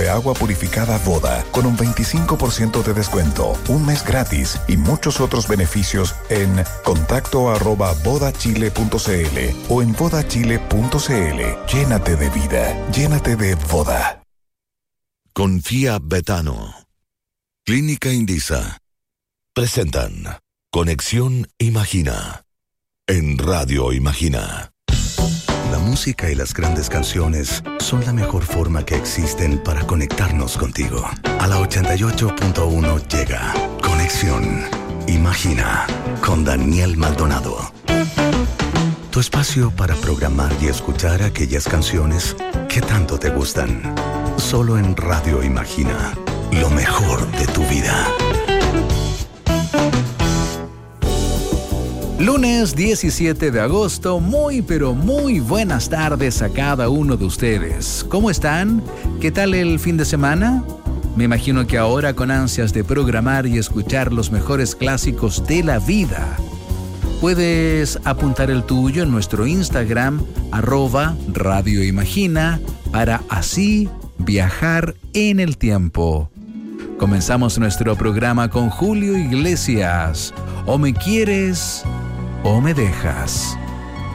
de agua purificada Voda con un 25% de descuento, un mes gratis y muchos otros beneficios en contacto@vodachile.cl o en vodachile.cl. Llénate de vida, llénate de Voda. Confía Betano. Clínica Indisa. Presentan Conexión Imagina en Radio Imagina. La música y las grandes canciones son la mejor forma que existen para conectarnos contigo. A la 88.1 llega Conexión Imagina con Daniel Maldonado. Tu espacio para programar y escuchar aquellas canciones que tanto te gustan. Solo en Radio Imagina, lo mejor de tu vida. Lunes 17 de agosto, muy pero muy buenas tardes a cada uno de ustedes. ¿Cómo están? ¿Qué tal el fin de semana? Me imagino que ahora con ansias de programar y escuchar los mejores clásicos de la vida. Puedes apuntar el tuyo en nuestro Instagram, @Radio Imagina, para así viajar en el tiempo. Comenzamos nuestro programa con Julio Iglesias. O me quieres o me dejas.